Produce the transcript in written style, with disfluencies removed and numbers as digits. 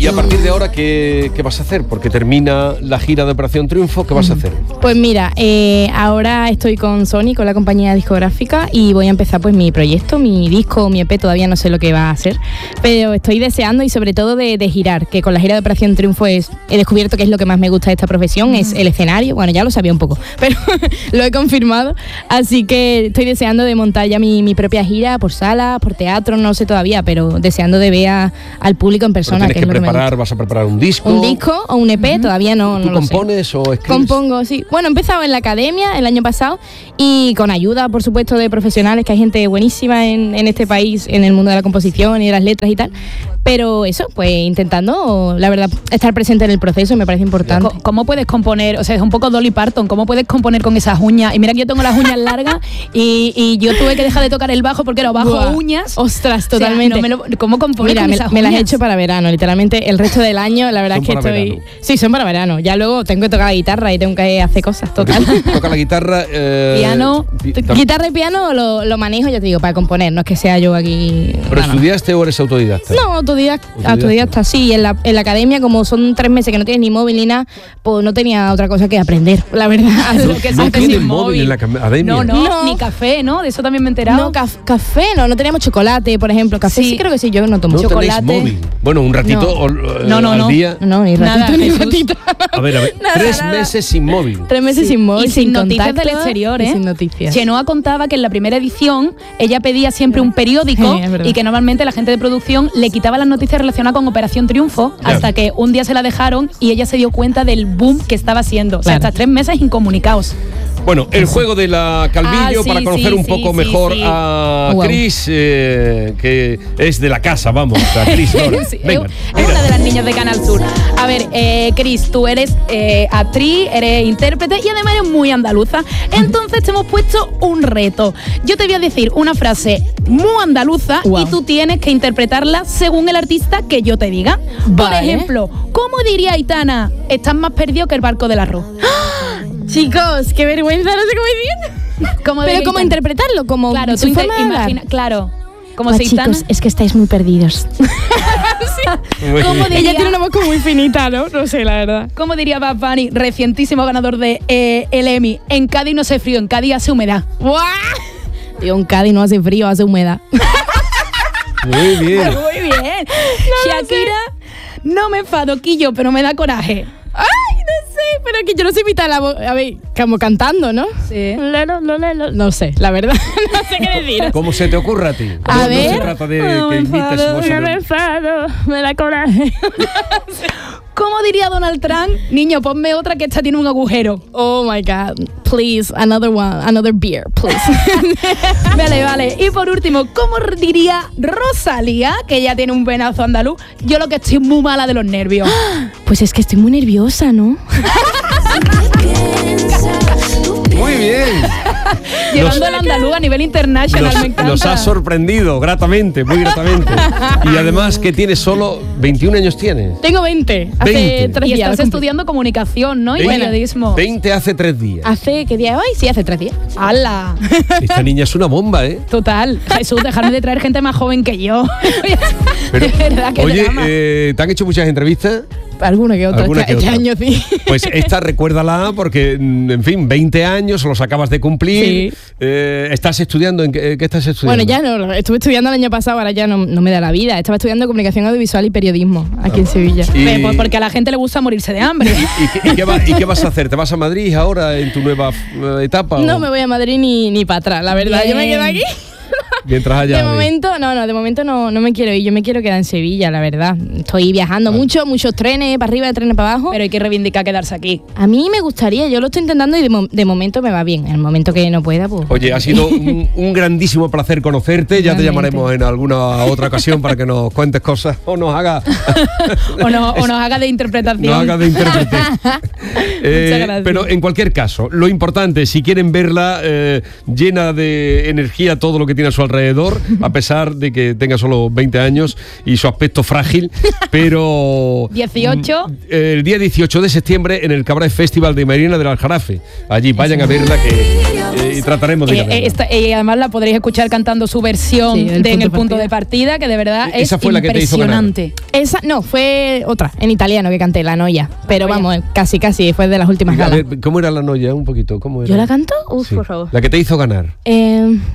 Y a partir de ahora, ¿qué vas a hacer? Porque termina la gira de Operación Triunfo, ¿qué vas a hacer? Pues mira, ahora estoy con Sony, con la compañía discográfica, y voy a empezar pues mi proyecto, mi disco, mi EP, todavía no sé lo que va a hacer, pero estoy deseando y sobre todo de girar, que con la gira de Operación Triunfo he descubierto que es lo que más me gusta de esta profesión, es el escenario. Bueno, ya lo sabía un poco, pero lo he confirmado, así que estoy deseando de montar ya mi propia gira por sala, por teatro, no sé todavía, pero deseando de ver al público en persona. ¿Tienes que preparar, vas a preparar un disco? Un disco o un EP, todavía no ¿Tú lo compones sé. o escribes? Compongo, sí. Bueno, he empezado en la academia el año pasado y con ayuda, por supuesto, de profesionales, que hay gente buenísima en este país, en el mundo de la composición y de las letras y tal. Pero eso, pues intentando, la verdad, estar presente en el proceso me parece importante. ¿Cómo puedes componer? O sea, es un poco Dolly Parton. ¿Cómo puedes componer con esas uñas? Y mira que yo tengo las uñas largas y yo tuve que dejar de tocar el bajo porque era bajo uñas. Ostras, totalmente. O sea, ¿cómo componer con esas uñas? Me las he hecho para verano, literalmente el resto del año, la verdad es que estoy... Verano. Sí, son para verano. Ya luego tengo que tocar la guitarra y tengo que hacer cosas, total. Toca la guitarra... piano. Guitarra y piano lo manejo, ya te digo, para componer, no es que sea yo aquí... ¿Pero estudiaste o eres autodidacta? No, autodidacta, sí. En la academia, como son 3 meses que no tienes ni móvil ni nada, pues no tenía otra cosa que aprender, la verdad. No tienes móvil en la academia. No, ni café, ¿no? De eso también me he enterado. No, café no teníamos chocolate, por ejemplo. Café sí creo que sí, yo no tomo chocolate. ¿Tenéis móvil? Bueno, un ratito al día. No, ni ratito, nada, ni ratito. A ver, Nada, 3 meses sin móvil. 3 meses sin móvil, y sin noticias contacto, del exterior, sin noticias. Chenoa contaba que en la primera edición ella pedía siempre un periódico y que normalmente la gente de producción le quitaba las noticias relacionadas con Operación Triunfo hasta que un día se la dejaron y ella se dio cuenta del boom que estaba haciendo. O sea, hasta 3 meses incomunicados. Bueno, el juego de la Calvillo para conocer un poco mejor a Cris, que es de la casa, vamos, a Cris. Venga, es una de las niñas de Canal Sur. A ver, Cris, tú eres actriz, eres intérprete y además eres muy andaluza. Entonces te hemos puesto un reto. Yo te voy a decir una frase muy andaluza y tú tienes que interpretarla según el artista que yo te diga. Por ejemplo, ¿cómo diría Aitana? Estás más perdido que el barco del arroz. Chicos, qué vergüenza, no sé cómo decir. Pero cómo interpretarlo, como claro, tú imagina, claro. Como si chicos, es que estáis muy perdidos. Ella tiene una voz como muy finita, ¿no? No sé, la verdad. ¿Cómo diría Bad Bunny, recientísimo ganador de el Emmy? En Cádiz no hace frío, en Cádiz hace humedad. ¡Guau! Tío, en Cádiz no hace frío, hace humedad. Muy bien. Muy bien. Shakira, no me enfado, Quillo, pero me da coraje. ¡Ay, no sé! Pero que yo no sé imitar la voz. A ver, como cantando, ¿no? Sí. No sé, la verdad. No sé qué decir. ¿Cómo se te ocurre a ti? A ver. No se trata de que imites voz. No me enfado, me da coraje. ¿Cómo diría Donald Trump? Niño, ponme otra que esta tiene un agujero. Oh my God. Please, another beer, please. Vale. Y por último, ¿cómo diría Rosalía, que ella tiene un venazo andaluz? Yo lo que estoy muy mala de los nervios. Pues es que estoy muy nerviosa, ¿no? Muy bien. Llevando el andaluz a nivel internacional, me encanta. Nos ha sorprendido gratamente, muy gratamente. Y además que tienes solo 21 años tienes. Tengo 20. Hace 3 días. Y estás estudiando comunicación, ¿no? Y periodismo. 20 hace 3 días. ¿Hace qué día es hoy? Sí, hace 3 días. ¡Hala! Esta niña es una bomba, ¿eh? Total. Jesús, dejarme de traer gente más joven que yo. Pero, de verdad, que oye, ¿te han hecho muchas entrevistas? Alguna que otra. Este año sí. Pues esta recuérdala porque, en fin, 20 años, los acabas de cumplir. Sí. ¿Estás estudiando? ¿Qué estás estudiando? Bueno, ya no, estuve estudiando el año pasado, ahora ya no me da la vida. Estaba estudiando comunicación audiovisual y periodismo aquí en Sevilla. Pues porque a la gente le gusta morirse de hambre. ¿Y qué vas a hacer? ¿Te vas a Madrid ahora en tu nueva etapa? No me voy a Madrid ni para atrás, la verdad. Yo me quedo aquí. Mientras haya... De momento no me quiero ir. Yo me quiero quedar en Sevilla, la verdad. Estoy viajando mucho, muchos trenes para arriba, trenes para abajo. Pero hay que reivindicar quedarse aquí. A mí me gustaría, yo lo estoy intentando y de momento me va bien. En el momento que no pueda, pues... Oye, ha sido un grandísimo placer conocerte. Ya te llamaremos en alguna otra ocasión para que nos cuentes cosas o nos haga... o nos haga de interpretación. Nos haga de intérprete. Muchas gracias. Pero en cualquier caso, lo importante, si quieren verla llena de energía todo lo que tiene a su alrededor, a pesar de que tenga solo 20 años y su aspecto frágil, pero 18 el día 18 de septiembre en el Cabaret Festival de Marina del Aljarafe. Allí vayan a verla, que y trataremos de cantarla. Y además la podréis escuchar cantando su versión Sí, en el punto de partida, que de verdad es Esa fue la que te hizo ganar. impresionante. Esa, no, fue otra, en italiano que canté, La Noia. Pero Noia. vamos, casi, fue de las últimas A galas. ver, ¿cómo era la noia? Un poquito, ¿cómo era? ¿Yo la canto? Uf, Sí. por favor. La que te hizo ganar.